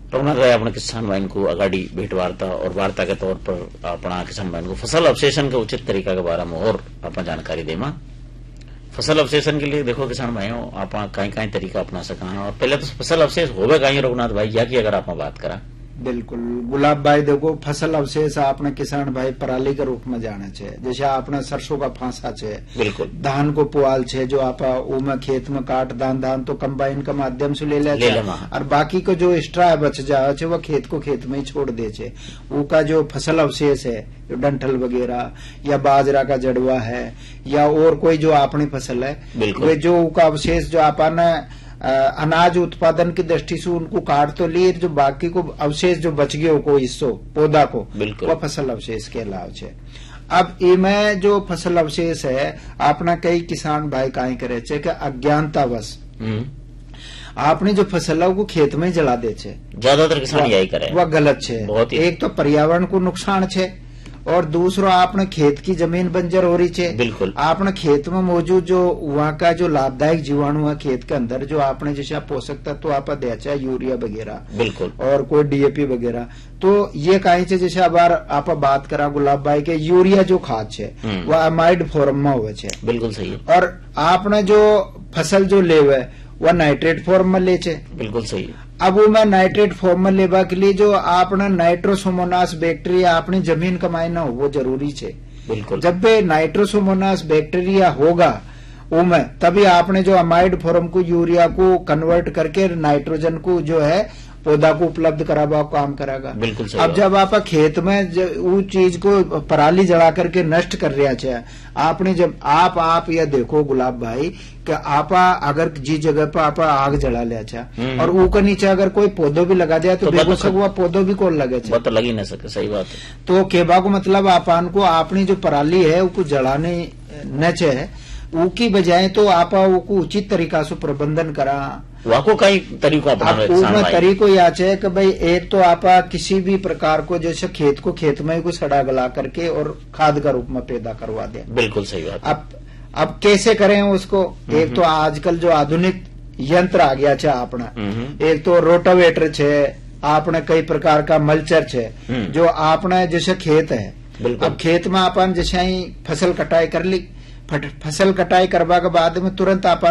रघुनाथ भाई अपने किसान भाई को अगाड़ी भेंट वार्ता और वार्ता के तौर पर अपना किसान भाई को फसल अवशेषण के उचित तरीका के बारे में और अपना जानकारी देमा। फसल अवशेषण के लिए देखो किसान भाइयों आप कहीं तरीका अपना सका और पहले तो फसल अवशेष होवे कहीं रघुनाथ भाई या की अगर आप बात करा। बिल्कुल गुलाब भाई देखो फसल अवशेष आपने किसान भाई पराली के रूप में जाने छे, जैसे आपने सरसों का फांसा छे, बिल्कुल धान को पुआल छे जो आप में खेत में काट दान तो कंबाइन के माध्यम से ले ले और बाकी को जो एक्स्ट्रा बच जाए छे वो खेत में ही छोड़ दे छे। का जो फसल अवशेष है जो डंठल वगैरह या बाजरा का जड़वा है या और कोई जो अपनी फसल है वे जो का अवशेष जो आपने अनाज उत्पादन की दृष्टि से उनको काट तो लिए, जो बाकी को अवशेष जो बच गए को हिस्सों पौधा को वह फसल अवशेष के अलाव छे। अब इमें जो फसल अवशेष है आपने कई किसान भाई काई करे छे कि अज्ञानतावश आपने जो फसल है वो खेत में जला दे छे, ज्यादातर किसान यही करे, वह गलत छे। एक तो पर्यावरण को नुकसान छे और दूसरा आपने खेत की जमीन बंजर हो रही है। बिल्कुल आपने खेत में मौजूद जो वहाँ का जो लाभदायक जीवाणु है खेत के अंदर जो आपने जैसे पोषक तत्व आप दिया यूरिया वगैरह बिल्कुल और कोई डीएपी वगैरह, तो ये कहीं से जैसे अब आप बात करा गुलाब भाई के यूरिया जो खाद है वह अमाइड फॉर्म में हुए छे। बिल्कुल सही है। और आपने जो फसल जो लेवे वह नाइट्रेट फॉर्म में ले छे। बिल्कुल सही है। अब वो मैं नाइट्रेट फॉर्म में लेवा के लिए जो आपने नाइट्रोसोमोनास बैक्टीरिया अपनी जमीन कमाई ना हो वो जरूरी छे। बिल्कुल जब भी नाइट्रोसोमोनास बैक्टीरिया होगा उनमें तभी आपने जो अमाइड फॉर्म को यूरिया को कन्वर्ट करके नाइट्रोजन को जो है पौधा को उपलब्ध करावा काम करेगा। बिल्कुल अब जब आप खेत में वो चीज को पराली जला करके नष्ट कर रहा है आपने जब आप यह देखो गुलाब भाई कि आप अगर जिस जगह पर आप आग जला लिया और ऊपर नीचे अगर कोई पौधो भी लगा जाए तो बेगुसक हुआ पौधो भी कौन लगे तो लग ही नहीं सके। सही बात है। तो केबा को मतलब आपन को अपनी जो पराली है उसको जलाने न चाहे उसकी बजाय तो आप वो उचित तरीका से प्रबंधन करा वाको कई तरीका तरीको या है कि भाई एक तो आप किसी भी प्रकार को जैसे खेत में को सड़ा गला करके और खाद का रूप में पैदा करवा दें। बिल्कुल सही बात। अब कैसे करें उसको, एक तो आजकल जो आधुनिक यंत्र आ गया है अपना, एक तो रोटावेटर छे आपने कई प्रकार का मल्चर छे जो आपने जैसे खेत है अब खेत में अपन जैसे ही फसल कटाई कर ली, फसल कटाई करवा के बाद में तुरंत आप